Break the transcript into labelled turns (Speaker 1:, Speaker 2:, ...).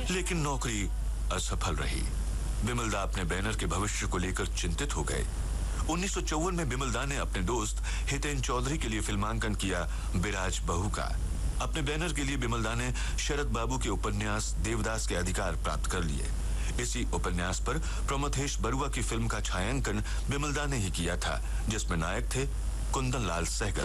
Speaker 1: लेकिन नौकरी असफल रही। बिमलदा अपने बैनर के भविष्य को लेकर चिंतित हो गए। 1954 में बिमलदा ने अपने दोस्त हितेन चौधरी के लिए फिल्मांकन किया बिराज बहू का। अपने बैनर के लिए बिमलदा ने शरद बाबू के उपन्यास देवदास के अधिकार प्राप्त कर लिए। इसी उपन्यास पर प्रमथेश बरुआ की फिल्म का छायांकन बिमलदा ने ही किया था, जिसमें नायक थे कुंदन लाल सहगल।